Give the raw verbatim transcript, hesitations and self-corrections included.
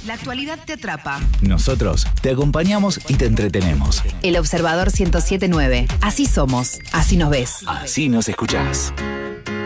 La actualidad te atrapa. Nosotros te acompañamos y te entretenemos. El Observador ciento siete punto nueve. Así somos, así nos ves. Así nos escuchás.